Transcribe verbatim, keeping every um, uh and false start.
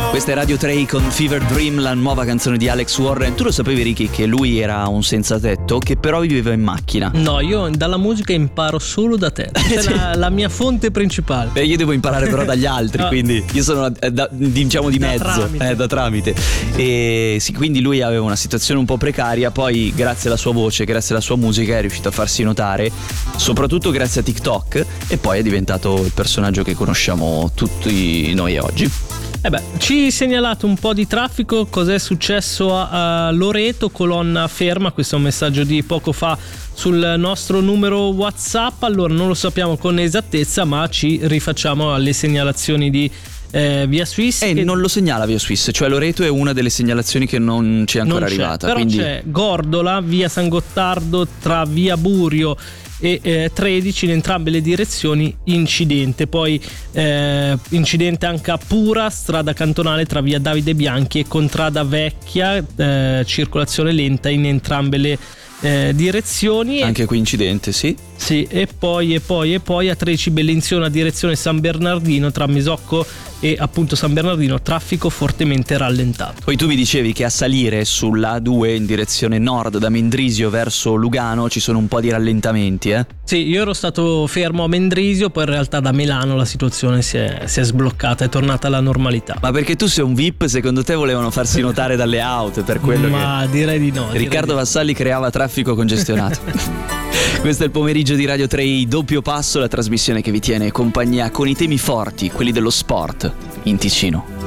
Questa è Radio tre con Fever Dream, la nuova canzone di Alex Warren. Tu lo sapevi, Ricky, che lui era un senza tetto, che però viveva in macchina? No, io dalla musica imparo solo da te. Questa è la, la mia fonte principale. Beh, io devo imparare però dagli altri, No. quindi io sono eh, da, diciamo di Da mezzo, tramite. eh, da tramite. E sì, quindi lui aveva una situazione un po' precaria, poi grazie alla sua voce, grazie alla sua musica è riuscito a farsi notare, soprattutto grazie a TikTok, e poi è diventato il personaggio che conosciamo tutti noi oggi. Eh beh, ci segnalate un po' di traffico, cos'è successo a, a Loreto, colonna ferma, questo è un messaggio di poco fa sul nostro numero WhatsApp. Allora non lo sappiamo con esattezza, ma ci rifacciamo alle segnalazioni di eh, Via Swiss. E che non lo segnala Via Swiss, cioè Loreto è una delle segnalazioni che non ci è ancora non c'è, arrivata. però Quindi c'è Gordola, Via San Gottardo tra Via Burio e eh, tredici, in entrambe le direzioni incidente. Poi eh, incidente anche a Pura, strada cantonale tra Via Davide Bianchi e Contrada Vecchia, eh, circolazione lenta in entrambe le eh, direzioni. anche qui incidente, sì. Sì, e poi e poi e poi a tredici Bellinziona direzione San Bernardino tra Mesocco e appunto San Bernardino, traffico fortemente rallentato. Poi tu mi dicevi che a salire sulla A due in direzione nord da Mendrisio verso Lugano ci sono un po' di rallentamenti, eh? Sì, io ero stato fermo a Mendrisio, poi in realtà da Milano la situazione si è, si è sbloccata, è tornata alla normalità. Ma perché tu sei un V I P, secondo te volevano farsi notare dalle auto, per quello Ma direi di no. che direi Riccardo di no. Vassalli creava traffico congestionato. Questo è il pomeriggio di Radio tre, doppio passo, la trasmissione che vi tiene compagnia con i temi forti, quelli dello sport in Ticino.